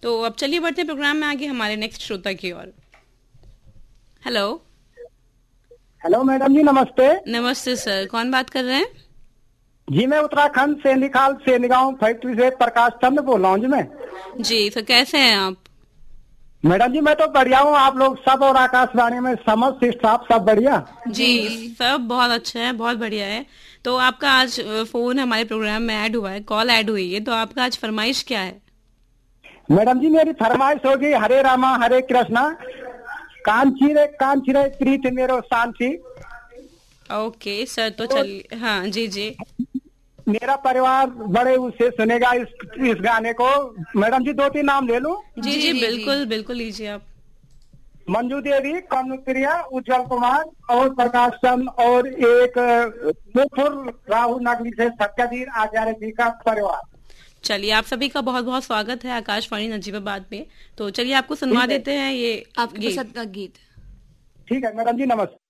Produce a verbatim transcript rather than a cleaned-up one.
तो अब चलिए बढ़ते हैं प्रोग्राम में आगे हमारे नेक्स्ट श्रोता की ओर। हेलो। हेलो मैडम जी, नमस्ते। नमस्ते सर, कौन बात कर रहे हैं? जी मैं उत्तराखंड सेंधिखाल सेंधगांव फैक्ट्री से प्रकाश चंद्र बोल रहा हूँ जी मैं। जी सर, कैसे हैं आप? मैडम जी मैं तो बढ़िया हूँ, आप लोग सब और आकाशवाणी में समस्त स्टाफ सब बढ़िया? जी सब बहुत अच्छा है, बहुत बढ़िया है। तो आपका आज अ, फोन हमारे प्रोग्राम में ऐड हुआ है, कॉल ऐड हुई है, तो आपका आज फरमाइश क्या है? मैडम जी मेरी फरमाइश होगी हरे रामा हरे कृष्णा कांचीरे कांचीरे प्रीत मेरो शांति। ओके सर, तो चलिए। हाँ जी जी। मेरा परिवार बड़े उससे सुनेगा इस इस गाने को। मैडम जी दो तीन नाम ले लूं? जी जी, जी, जी, बिल्कुल जी। बिल्कुल लीजिए आप। मंजू देवी, कमलप्रिया, उज्जवल कुमार और प्रकाश चंद्र और एक मुफुर राहुल नगरी से सत्यधीर आचार्य जी का परिवार। चलिए, आप सभी का बहुत बहुत स्वागत है आकाशवाणी नजीबाबाद में। तो चलिए आपको सुनवा ठीक है। देते हैं ये आपके गीत। पसंद का गीत। ठीक है मैडम जी, नमस्ते।